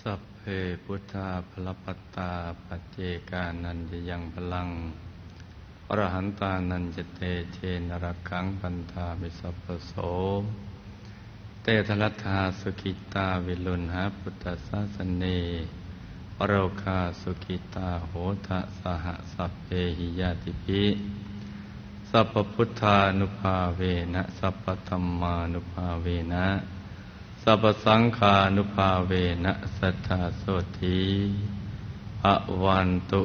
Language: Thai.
สัพเพพุทธาภลปัตตาปัจเจกานันจะยังพลังอรหันตานันจะเตเชนรักขังปันธามิสัพพโสเตทลัทธาสุขิตาวิลุณหาพุทธศาสเนโรคาสุขิตาโหทะสหสัพเพหิยาติภิสัพพพุทธานุภาเวนะสัพพธัมมานุภาเวนะสัพพสังฆานุภาเวนะสัทธาโสธีภวันตุ